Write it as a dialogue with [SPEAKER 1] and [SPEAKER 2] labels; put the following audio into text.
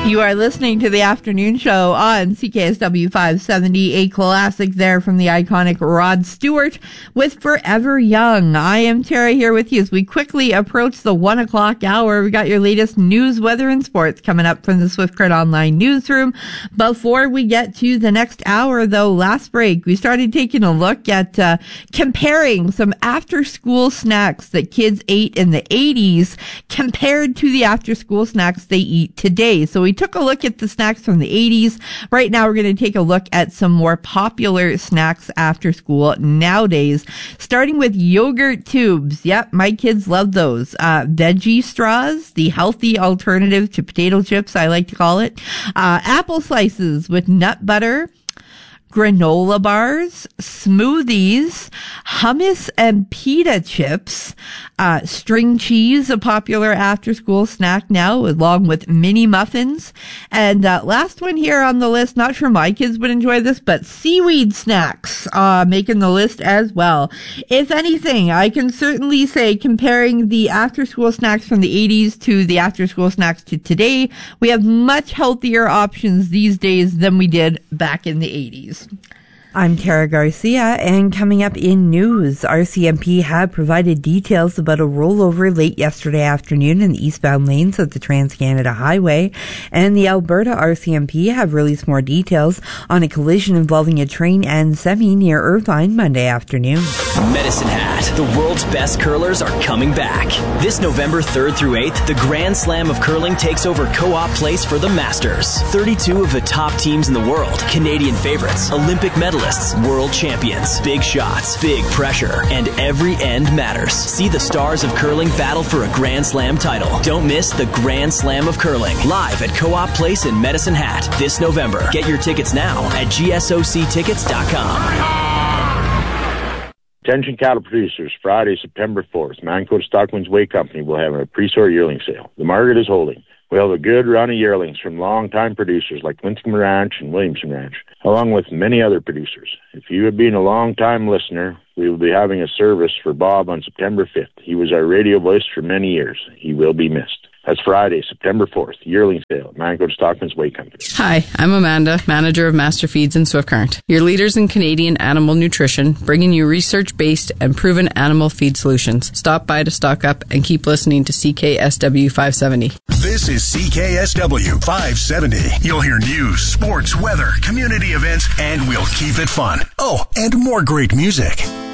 [SPEAKER 1] You are listening to the afternoon show on CKSW 570, a classic there from the iconic Rod Stewart with Forever Young. I am Tara here with you as we quickly approach the 1 o'clock hour. We got your latest news, weather, and sports coming up from the Swift Current Online newsroom. Before we get to the next hour, though, last break, we started taking a look at comparing some after-school snacks that kids ate in the 80s compared to the after-school snacks they eat today. So we took a look at the snacks from the 80s. Right now, we're going to take a look at some more popular snacks after school nowadays, starting with yogurt tubes. Yep, my kids love those. Veggie straws, the healthy alternative to potato chips, I like to call it. Apple slices with nut butter. Granola bars, smoothies, hummus and pita chips, string cheese, a popular after-school snack now, along with mini muffins. And last one here on the list, not sure my kids would enjoy this, but seaweed snacks making the list as well. If anything, I can certainly say comparing the after-school snacks from the 80s to the after-school snacks to today, we have much healthier options these days than we did back in the 80s.
[SPEAKER 2] I'm Tara Garcia, and coming up in news, RCMP had provided details about a rollover late yesterday afternoon in the eastbound lanes of the Trans-Canada Highway, and the Alberta RCMP have released more details on a collision involving a train and semi near Irvine Monday afternoon.
[SPEAKER 3] Medicine Hat, the world's best curlers are coming back. This November 3rd through 8th, the Grand Slam of Curling takes over Co-op Place for the Masters. 32 of the top teams in the world, Canadian favorites, Olympic medalists, world champions, big shots, big pressure, and every end matters. See the stars of curling battle for a Grand Slam title. Don't miss the Grand Slam of Curling, live at Co-op Place in Medicine Hat this November. Get your tickets now at gsoctickets.com.
[SPEAKER 4] Attention cattle producers, Friday, September 4th, Mancota Stockman's Way Company will have a pre-sort yearling sale. The market is holding. We'll have a good run of yearlings from long-time producers like Winscombe Ranch and Williamson Ranch, along with many other producers. If you have been a long-time listener, we will be having a service for Bob on September 5th. He was our radio voice for many years. He will be missed. That's Friday, September 4th, yearling sale at Mancota Stockman's Way Company.
[SPEAKER 5] Hi, I'm Amanda, manager of Master Feeds in Swift Current, your leaders in Canadian animal nutrition, bringing you research-based and proven animal feed solutions. Stop by to stock up and keep listening to CKSW 570.
[SPEAKER 6] This is CKSW 570. You'll hear news, sports, weather, community events, and we'll keep it fun. Oh, and more great music.